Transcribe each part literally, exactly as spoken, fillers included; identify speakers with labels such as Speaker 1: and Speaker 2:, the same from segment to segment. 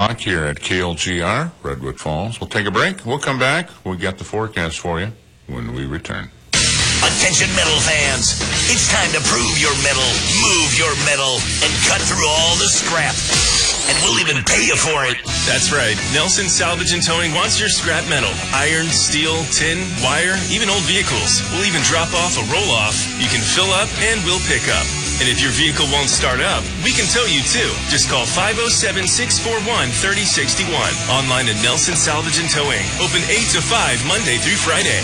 Speaker 1: o'clock here at K L G R, Redwood Falls. We'll take a break. We'll come back. We'll get the forecast for you when we return.
Speaker 2: Attention metal fans. It's time to prove your metal, move your metal, and cut through all the scrap. And we'll even pay you for it.
Speaker 3: That's right. Nelson Salvage and Towing wants your scrap metal. Iron, steel, tin, wire, even old vehicles. We'll even drop off a roll-off. You can fill up and we'll pick up. And if your vehicle won't start up, we can tow you too. Just call five oh seven, six four one, three oh six one. Online at Nelson Salvage and Towing. Open eight to five, Monday through Friday.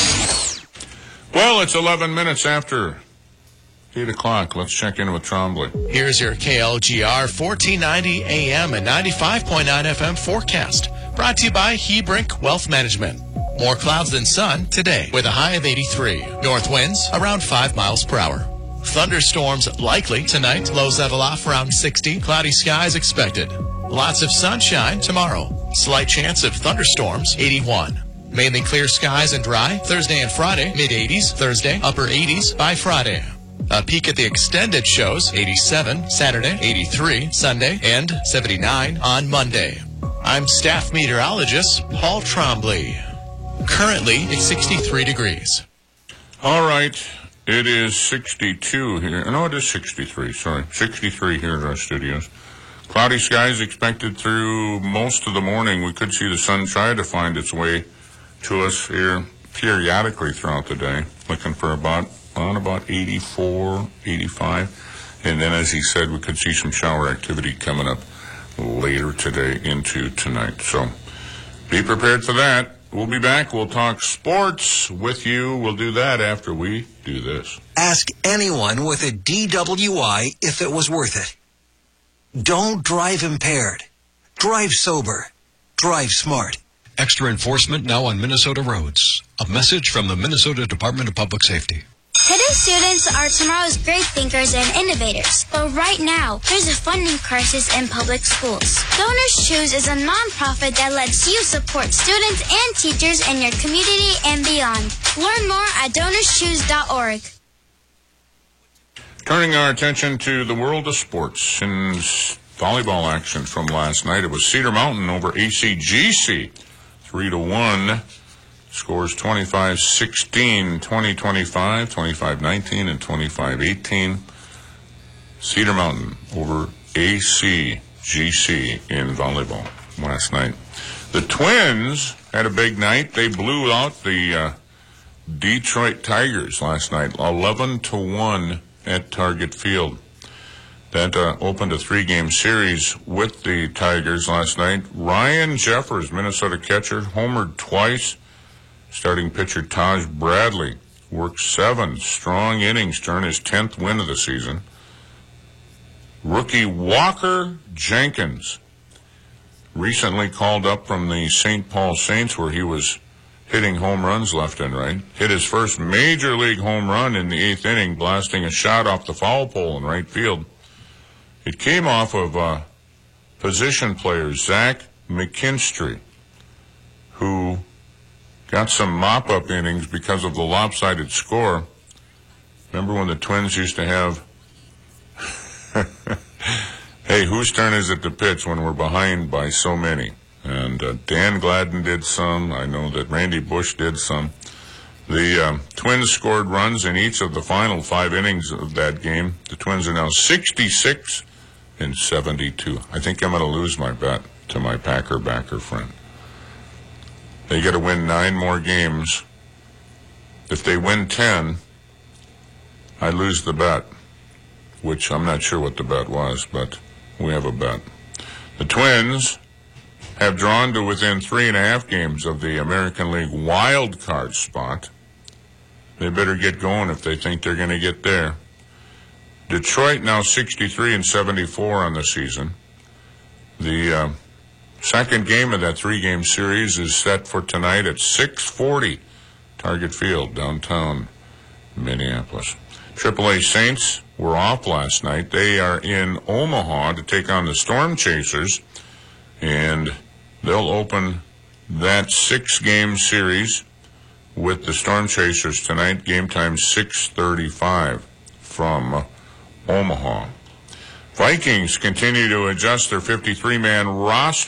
Speaker 1: Well, it's eleven minutes after eight o'clock. Let's check in with Trombley.
Speaker 4: Here's your K L G R fourteen ninety A M and ninety-five point nine F M forecast. Brought to you by Hebrink Wealth Management. More clouds than sun today with a high of eighty-three. North winds around five miles per hour. Thunderstorms likely tonight. Lows level off around sixty. Cloudy skies expected. Lots of sunshine tomorrow. Slight chance of thunderstorms, eighty-one. Mainly clear skies and dry. Thursday and Friday, mid-eighties. Thursday, upper eighties by Friday. A peek at the extended shows, eighty-seven. Saturday, eighty-three. Sunday, and seventy-nine on Monday. I'm staff meteorologist Paul Trombley. Currently, it's sixty-three degrees.
Speaker 1: All right. It is sixty-two here. No, it is sixty-three. Sorry. sixty-three here at our studios. Cloudy skies expected through most of the morning. We could see the sun try to find its way to us here periodically throughout the day, looking for about on about eighty-four, eighty-five. And then, as he said, we could see some shower activity coming up later today into tonight. So be prepared for that. We'll be back. We'll talk sports with you. We'll do that after we do this.
Speaker 5: Ask anyone with a D W I if it was worth it. Don't drive impaired. Drive sober. Drive smart.
Speaker 6: Extra enforcement now on Minnesota roads. A message from the Minnesota Department of Public Safety.
Speaker 7: Today's students are tomorrow's great thinkers and innovators. But right now, there's a funding crisis in public schools. Donors Choose is a nonprofit that lets you support students and teachers in your community and beyond. Learn more at donors choose dot org.
Speaker 1: Turning our attention to the world of sports and volleyball action from last night. It was Cedar Mountain over A C G C. Three to one. Scores twenty-five sixteen, twenty twenty-five, twenty-five nineteen, and twenty-five eighteen. Cedar Mountain over A C G C in volleyball last night. The Twins had a big night. They blew out the uh, Detroit Tigers last night, eleven to one at Target Field. That uh, opened a three-game series with the Tigers last night. Ryan Jeffers, Minnesota catcher, homered twice. Starting pitcher Taj Bradley worked seven strong innings to earn his tenth win of the season. Rookie Walker Jenkins, recently called up from the Saint Paul Saints, where he was hitting home runs left and right, hit his first major league home run in the eighth inning, blasting a shot off the foul pole in right field. It came off of uh, position player Zach McKinstry, who got some mop-up innings because of the lopsided score. Remember when the Twins used to have, hey, whose turn is it to pitch when we're behind by so many? And uh, Dan Gladden did some. I know that Randy Bush did some. The uh, Twins scored runs in each of the final five innings of that game. The Twins are now sixty-six and seventy-two. I think I'm going to lose my bet to my Packer backer friend. They got to win nine more games. If they win ten, I lose the bet, which I'm not sure what the bet was, but we have a bet. The Twins have drawn to within three and a half games of the American League wild card spot. They better get going if they think they're going to get there. Detroit now sixty-three and seventy-four on the season. The uh, second game of that three-game series is set for tonight at six forty, Target Field, downtown Minneapolis. triple A Saints were off last night. They are in Omaha to take on the Storm Chasers, and they'll open that six-game series with the Storm Chasers tonight. Game time six thirty-five from Omaha. Vikings continue to adjust their fifty-three man roster